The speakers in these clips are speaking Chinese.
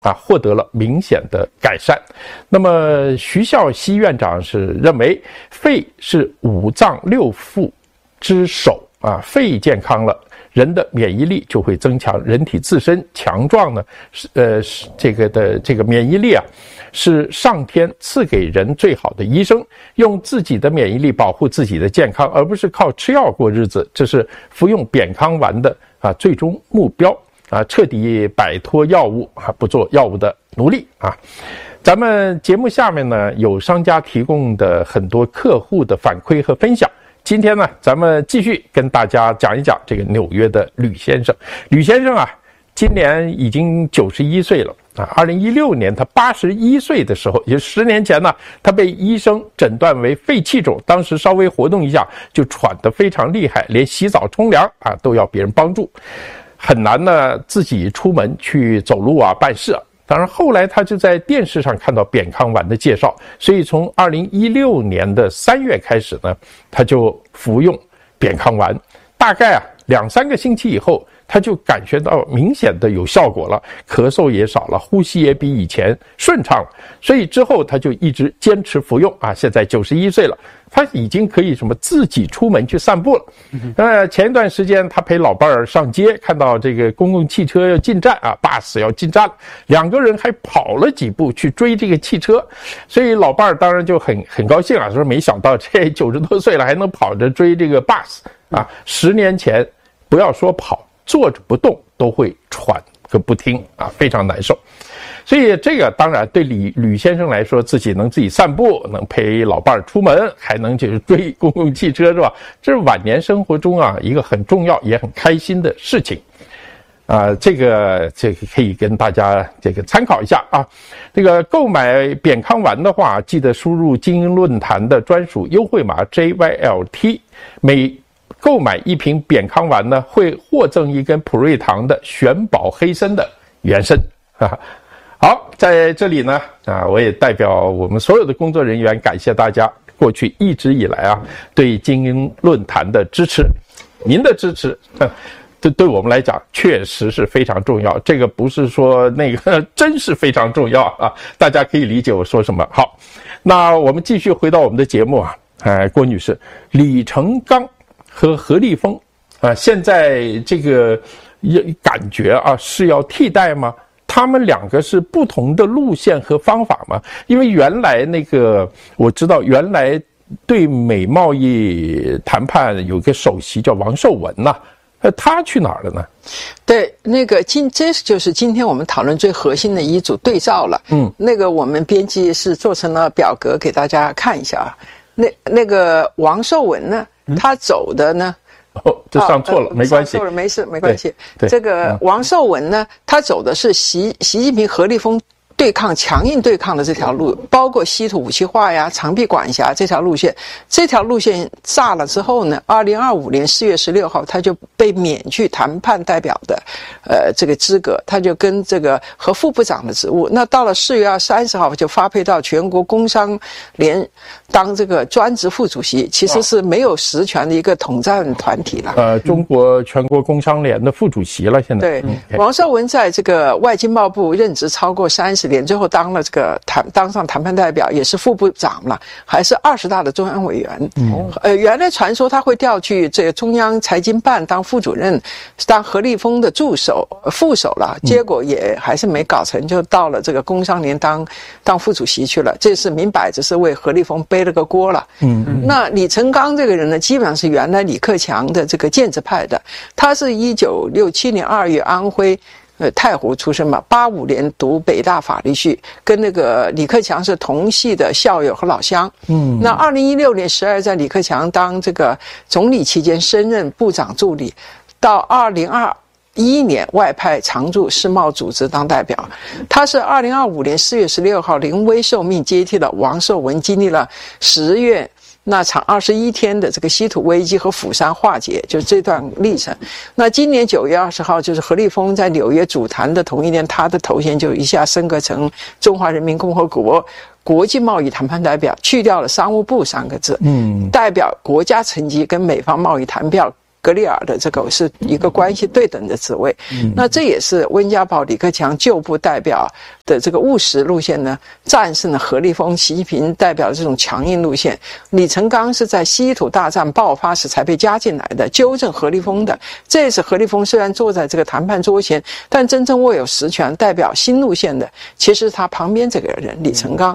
获得了明显的改善。那么徐孝熙院长是认为，肺是五脏六腑之首肺健康了，人的免疫力就会增强，人体自身强壮呢，这个免疫力是上天赐给人最好的医生，用自己的免疫力保护自己的健康，而不是靠吃药过日子，这是服用扁康丸的最终目标彻底摆脱药物不做药物的奴隶咱们节目下面呢有商家提供的很多客户的反馈和分享。今天呢，咱们继续跟大家讲一讲这个纽约的吕先生。吕先生今年已经91岁了2016年他81岁的时候，也10年前呢，他被医生诊断为肺气肿，当时稍微活动一下就喘得非常厉害，连洗澡冲凉都要别人帮助，很难呢自己出门去走路办事当然后来他就在电视上看到扁康丸的介绍，所以从2016年的3月开始呢，他就服用扁康丸，大概2-3个星期以后，他就感觉到明显的有效果了，咳嗽也少了，呼吸也比以前顺畅了，所以之后他就一直坚持服用现在91岁了，他已经可以自己出门去散步了。前一段时间他陪老伴儿上街，看到这个公共汽车要进站bus 要进站了，2个人还跑了几步去追这个汽车，所以老伴儿当然就很高兴说没想到这90多岁了还能跑着追这个 bus10年前不要说跑，坐着不动都会喘个不停非常难受。所以这个当然对吕先生来说，自己能自己散步，能陪老伴儿出门，还能就是追公共汽车，是吧？这是晚年生活中一个很重要也很开心的事情。这个可以跟大家参考一下这个购买扁康丸的话，记得输入精英论坛的专属优惠码 JYLT， 每购买1瓶扁康丸呢，会获赠1根普瑞堂的玄宝黑参的原参好，在这里呢我也代表我们所有的工作人员感谢大家过去一直以来对精英论坛的支持，您的支持对我们来讲确实是非常重要，这个不是说真是非常重要大家可以理解我说什么。好，那我们继续回到我们的节目郭女士，李成钢和何立峰现在这个感觉是要替代吗？他们2个是不同的路线和方法吗？因为原来我知道原来对美贸易谈判有个首席叫王寿文他去哪儿了呢？ 对，这就是今天我们讨论最核心的一组对照了。我们编辑是做成了表格给大家看一下那个王寿文呢，他走的呢这上错了没关系， 上错了没事没关系。 对这个王寿文呢，他走的是习近平、何立峰强硬对抗的这条路，包括稀土武器化呀、长臂管辖这条路线。这条路线炸了之后呢，2025年4月16号他就被免去谈判代表的这个资格，他就跟这个和副部长的职务。那到了4月30号就发配到全国工商联当这个专职副主席，其实是没有实权的一个统战团体了。 中国全国工商联的副主席了，现在。 对，王寿文在这个外经贸部任职超过30年，最后当了当上谈判代表，也是副部长了，还是20大的中央委员。原来传说他会调去这个中央财经办当副主任，当何立峰的副手了，结果也还是没搞成，就到了这个工商联当副主席去了。这是明摆着是为何立峰背了个锅了。那李成钢这个人呢，基本上是原来李克强的这个建制派的，他是1967年2月安徽太湖出生嘛，85年读北大法律系，跟那个李克强是同系的校友和老乡。那2016年12月在李克强当这个总理期间升任部长助理，到2021年外派常驻世贸组织当代表。他是2025年4月16号临危受命接替了王寿文，经历了10月那场21天的这个稀土危机和釜山化解，就是这段历程。那今年9月20号，就是何立峰在纽约主坛的同一天，他的头衔就一下升格成中华人民共和国国际贸易谈判代表，去掉了商务部3个字，代表国家层级跟美方贸易谈格里尔的这个是一个关系对等的职位。那这也是温家宝、李克强旧部代表的这个务实路线呢，战胜了何立峰、习近平代表的这种强硬路线。李成钢是在西土大战爆发时才被加进来的，纠正何立峰的。这次何立峰虽然坐在这个谈判桌前，但真正握有实权、代表新路线的，其实他旁边这个人李成钢。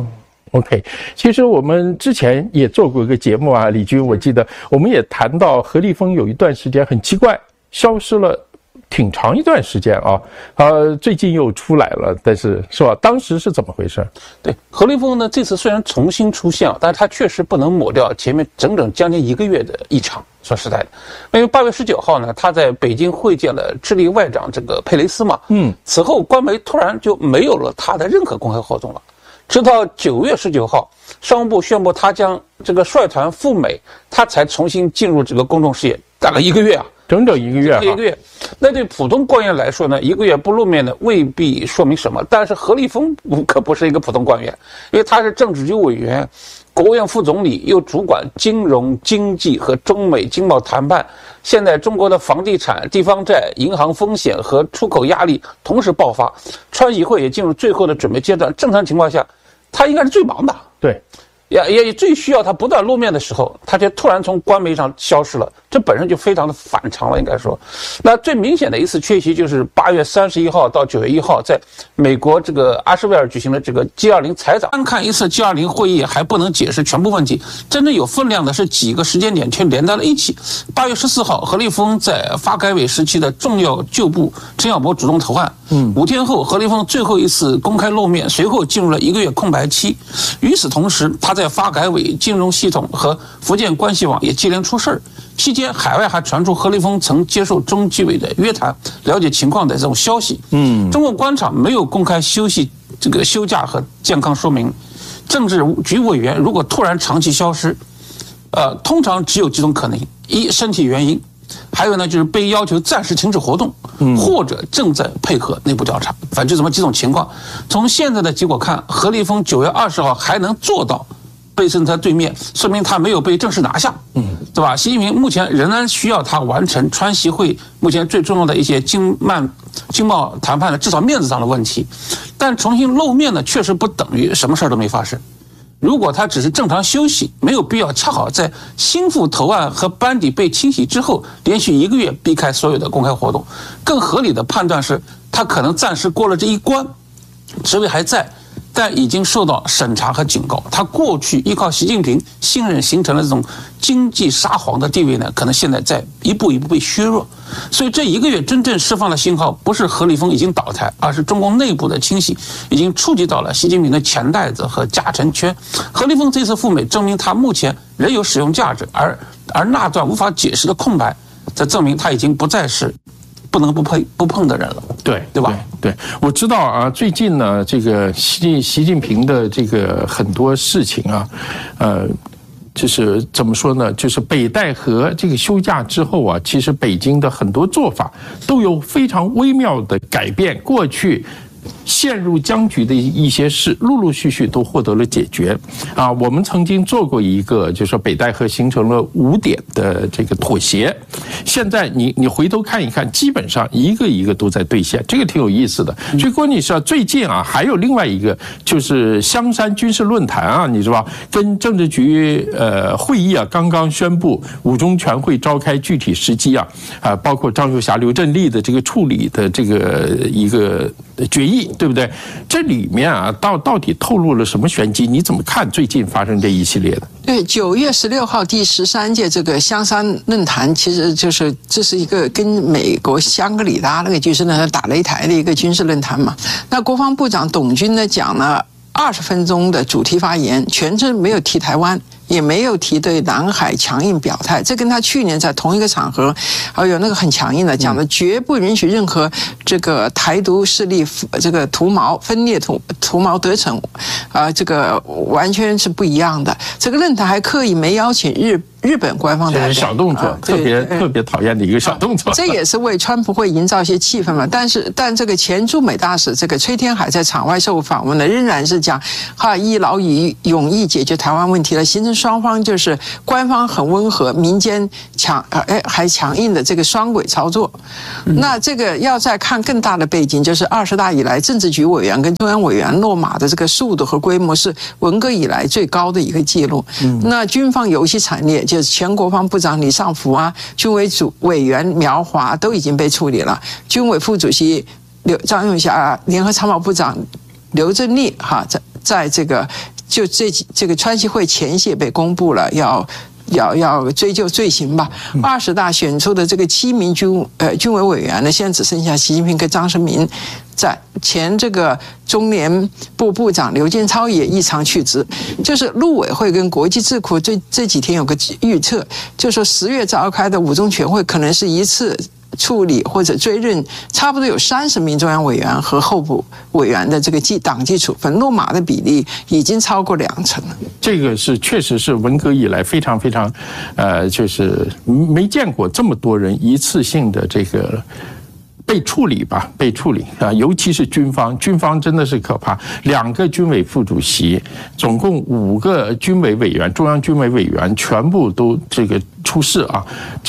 OK， 其实我们之前也做过一个节目啊，李军，我记得我们也谈到何立峰有一段时间很奇怪，消失了挺长一段时间啊，最近又出来了，但是是吧？当时是怎么回事？ 对，何立峰呢，这次虽然重新出现了，但是他确实不能抹掉前面整整将近1个月的异常。说实在的，因为8月19号呢，他在北京会见了智利外长这个佩雷斯嘛，此后官媒突然就没有了他的任何公开活动了。直到9月19号，商务部宣布他将这个率团赴美，他才重新进入这个公众视野，大概1个月啊， 整整1个月， 1个月。那对普通官员来说呢，1个月不露面呢，未必说明什么。但是何立峰可不是一个普通官员，因为他是政治局委员、国务院副总理，又主管金融、经济和中美经贸谈判。现在中国的房地产、地方债、银行风险和出口压力同时爆发，川习会也进入最后的准备阶段。正常情况下，他应该是最忙的。 对。 也最需要他不断露面的时候，他就突然从官媒上消失了，这本身就非常的反常了，应该说。那最明显的一次缺席就是8月31号到9月1号，在美国这个阿什维尔举行的这个 G20 财长。单看一次 G20 会议还不能解释全部问题，真正有分量的是几个时间点却连在了一起。8月14号，何立峰在发改委时期的重要旧部陈晓波主动投案，5天后，何立峰最后一次公开露面，随后进入了1个月空白期。与此同时，他在发改委金融系统和福建关系网也接连出事儿。期间，海外还传出何立峰曾接受中纪委的约谈，了解情况的这种消息。中共官场没有公开休假和健康说明。政治局委员如果突然长期消失，通常只有几种可能：一，身体原因；还有呢，就是被要求暂时停止活动，或者正在配合内部调查。反正就这么几种情况。从现在的结果看，何立峰9月20号还能做到背身在对面，说明他没有被正式拿下，对吧？习近平目前仍然需要他完成川习会目前最重要的一些经贸谈判的至少面子上的问题，但重新露面呢，确实不等于什么事儿都没发生。如果他只是正常休息，没有必要恰好在心腹投案和班底被清洗之后，连续1个月避开所有的公开活动。更合理的判断是，他可能暂时过了这一关，职位还在，但已经受到审查和警告。他过去依靠习近平信任形成了这种经济沙皇的地位呢，可能现在在一步一步被削弱。所以这1个月真正释放的信号，不是何立峰已经倒台，而是中共内部的清洗已经触及到了习近平的钱袋子和家臣圈。何立峰这次赴美，证明他目前仍有使用价值，而那段无法解释的空白，则证明他已经不再是不能不碰的人了，对吧？ 对，我知道啊，最近呢，这个习近平的这个很多事情啊，就是怎么说呢？就是北戴河这个休假之后啊，其实北京的很多做法都有非常微妙的改变。过去陷入僵局的一些事，陆陆续续都获得了解决啊。我们曾经做过一个，就是说北戴河形成了5点的这个妥协，现在你回头看一看，基本上一个一个都在兑现，这个挺有意思的。所以关键是最近啊，还有另外一个就是香山军事论坛啊，你知道吧？跟政治局会议啊，刚刚宣布5中全会召开具体时机啊，包括张又侠、刘振立的这个处理的这个一个决议。对不对？这里面啊，到底透露了什么玄机？你怎么看最近发生这一系列的？ 对，9月16号第13届这个香山论坛，其实就是这是一个跟美国香格里拉那个就是呢打擂台的一个军事论坛嘛。那国防部长董军呢讲了20分钟的主题发言，全程没有提台湾，也没有提对南海强硬表态，这跟他去年在同一个场合，有那个很强硬的讲的，绝不允许任何这个台独势力这个图谋分裂图谋得逞，这个完全是不一样的。这个论坛还刻意没邀请日日本官方代表， 小动作，特别讨厌的一个小动作。 这也是为川普会营造一些气氛嘛。但这个前驻美大使这个崔天海在场外受访问呢，仍然是讲一劳永逸解决台湾问题了，形成双方就是官方很温和，民间还强硬的这个双轨操作。那这个要再看更大的背景，就是20大以来政治局委员跟中央委员落马的这个速度和规模是文革以来最高的一个记录。那军方游戏惨烈，就是前国防部长李尚福啊，军委主委员苗华都已经被处理了，军委副主席张永霞、联合参谋部长刘振立在这个这个川习会前夕被公布了，要追究罪行吧。20大选出的这个7名军委委员呢，现在只剩下习近平跟张胜明在，前这个中联部部长刘建超也异常去职。就是陆委会跟国际智库这几天有个预测，就说10月召开的5中全会可能是一次处理或者追认差不多有30名中央委员和候补委员的这个党纪处分，落马的比例已经超过20%了。这个确实是文革以来非常非常，就是没见过这么多人一次性的这个被处理啊，尤其是军方真的是可怕。2个军委副主席，总共5个军委委员，中央军委委员全部都这个出事啊，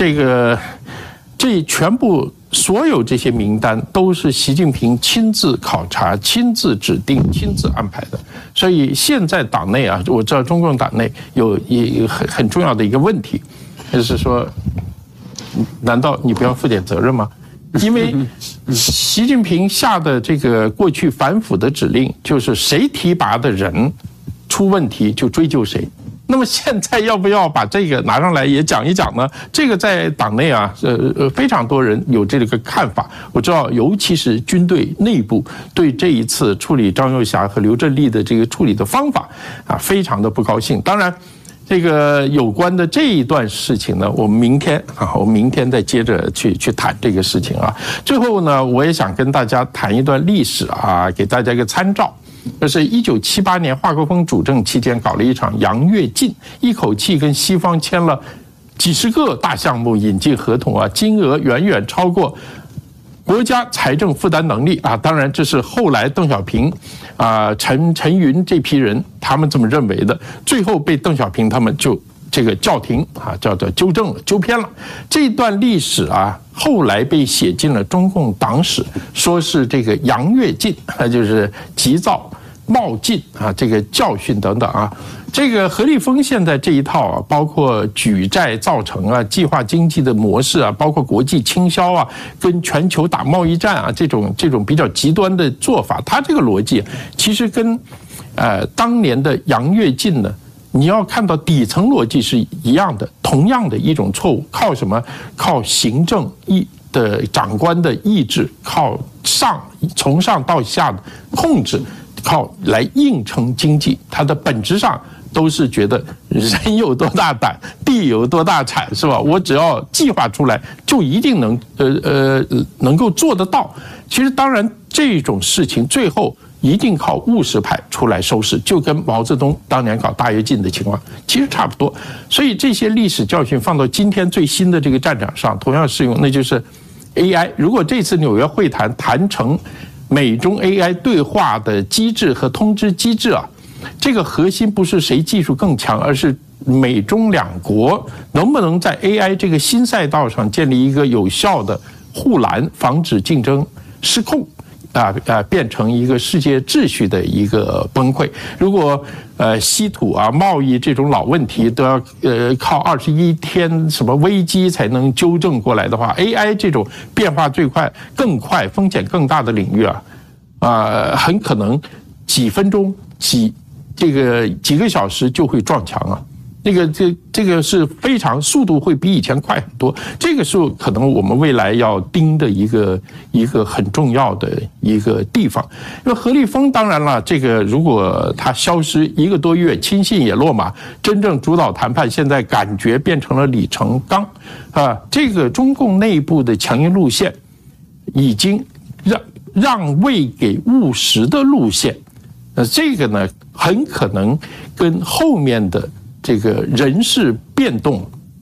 这全部所有这些名单都是习近平亲自考察、亲自指定、亲自安排的。所以现在党内啊，我知道中共党内有一个很重要的一个问题，就是说，难道你不要负点责任吗？因为习近平下的这个过去反腐的指令，就是谁提拔的人出问题就追究谁。那么现在要不要把这个拿上来也讲一讲呢？这个在党内啊，非常多人有这个看法。我知道，尤其是军队内部对这一次处理张幼霞和刘振立的这个处理的方法啊，非常的不高兴。当然，这个有关的这一段事情呢，我们明天再接着去谈这个事情啊。最后呢，我也想跟大家谈一段历史啊，给大家一个参照。这是1978年华国锋主政期间搞了一场洋跃进，一口气跟西方签了几十个大项目引进合同啊，金额远远超过国家财政负担能力啊。当然，这是后来邓小平啊、陈云这批人他们这么认为的，最后被邓小平他们就这个叫停啊，叫做纠正了、纠偏了。这段历史啊，后来被写进了中共党史，说是这个洋跃进，就是急躁、冒进啊，这个教训等等啊。这个何立峰现在这一套啊，包括举债造成啊、计划经济的模式啊，包括国际倾销啊、跟全球打贸易战啊，这种比较极端的做法，他这个逻辑其实跟当年的洋跃进呢，你要看到底层逻辑是一样的，同样的一种错误。靠什么？靠行政的长官的意志，靠从上到下的控制，靠来硬撑经济。它的本质上都是觉得人有多大胆，地有多大产，是吧？我只要计划出来，就一定能够做得到。其实当然这种事情最后一定靠务实派出来收拾，就跟毛泽东当年搞大跃进的情况其实差不多。所以这些历史教训放到今天最新的这个战场上同样适用，那就是 AI。 如果这次纽约会谈谈成美中 AI 对话的机制和通知机制啊，这个核心不是谁技术更强，而是美中两国能不能在 AI 这个新赛道上建立一个有效的护栏，防止竞争失控变成一个世界秩序的一个崩溃。如果稀土啊、贸易这种老问题都要靠21天什么危机才能纠正过来的话， AI 这种变化最快、更快、风险更大的领域很可能几分钟、几个小时就会撞墙啊。这个是非常速度会比以前快很多，这个是可能我们未来要盯的一个很重要的一个地方。因为何立峰当然了，这个如果他消失1个多月，亲信也落马，真正主导谈判现在感觉变成了李成钢这个中共内部的强硬路线已经让位给务实的路线，这个呢很可能跟后面的这个人事变动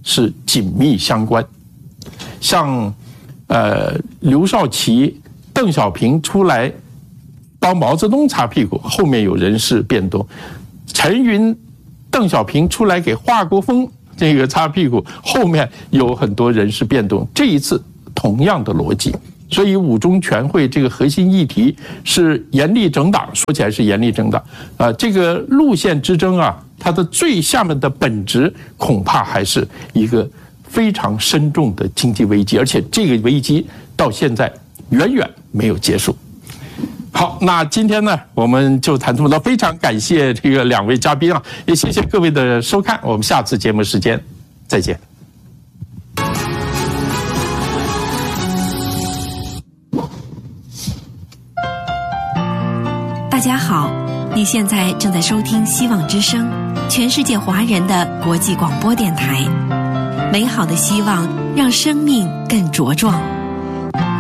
是紧密相关。像刘少奇、邓小平出来帮毛泽东擦屁股，后面有人事变动；陈云、邓小平出来给华国锋这个擦屁股，后面有很多人事变动。这一次同样的逻辑，所以五中全会这个核心议题是严厉整党，说起来是严厉整党，这个路线之争啊，它的最下面的本质恐怕还是一个非常深重的经济危机，而且这个危机到现在远远没有结束。好，那今天呢，我们就谈这么多，非常感谢这个两位嘉宾啊，也谢谢各位的收看，我们下次节目时间再见。 大家好，你现在正在收听希望之声，全世界华人的国际广播电台。美好的希望让生命更茁壮。